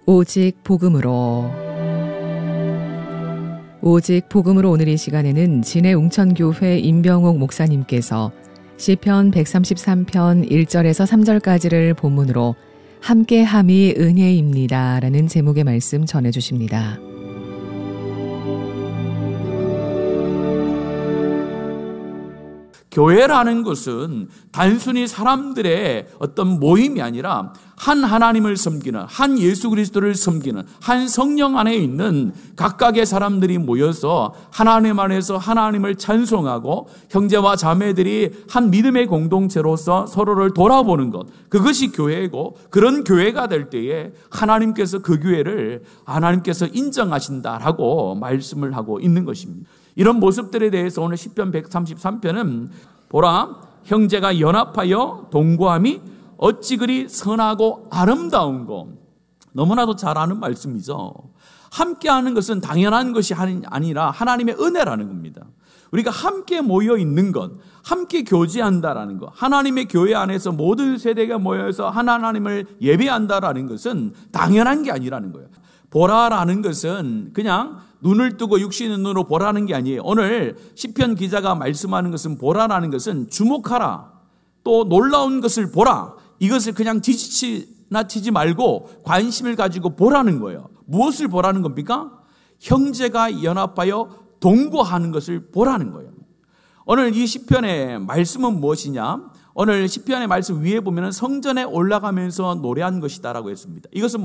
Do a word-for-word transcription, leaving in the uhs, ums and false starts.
오직 복음으로. 오직 복음으로 오늘 이 시간에는 진해 웅천교회 임병옥 목사님께서 시편 백삼십삼 편 일 절에서 삼 절까지를 본문으로 함께함이 은혜입니다 라는 제목의 말씀 전해주십니다. 교회라는 것은 단순히 사람들의 어떤 모임이 아니라 한 하나님을 섬기는, 한 예수 그리스도를 섬기는, 한 성령 안에 있는 각각의 사람들이 모여서 하나님 안에서 하나님을 찬송하고 형제와 자매들이 한 믿음의 공동체로서 서로를 돌아보는 것, 그것이 교회이고, 그런 교회가 될 때에 하나님께서 그 교회를 하나님께서 인정하신다라고 말씀을 하고 있는 것입니다. 이런 모습들에 대해서 오늘 시편 백삼십삼 편은 보라, 형제가 연합하여 동거함이 어찌 그리 선하고 아름다운고. 너무나도 잘 아는 말씀이죠. 함께하는 것은 당연한 것이 아니라 하나님의 은혜라는 겁니다. 우리가 함께 모여 있는 것, 함께 교제한다라는 것, 하나님의 교회 안에서 모든 세대가 모여서 하나님을 예배한다라는 것은 당연한 게 아니라는 거예요. 보라라는 것은 그냥 눈을 뜨고 육신의 눈으로 보라는 게 아니에요. 오늘 시편 기자가 말씀하는 것은 보라라는 것은 주목하라, 또 놀라운 것을 보라, 이것을 그냥 지지치나 튀지 말고 관심을 가지고 보라는 거예요. 무엇을 보라는 겁니까? 형제가 연합하여 동거하는 것을 보라는 거예요. 오늘 이 시편의 말씀은 무엇이냐? 오늘 시편의 말씀 위에 보면 성전에 올라가면서 노래한 것이다라고 했습니다. 이것은